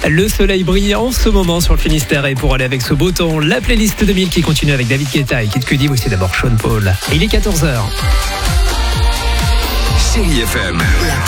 Le soleil brille en ce moment sur le Finistère et pour aller avec ce beau temps, la playlist 2000 qui continue avec David Guetta et Kid Cudi. Voici d'abord Sean Paul. Et il est 14h. Chérie FM.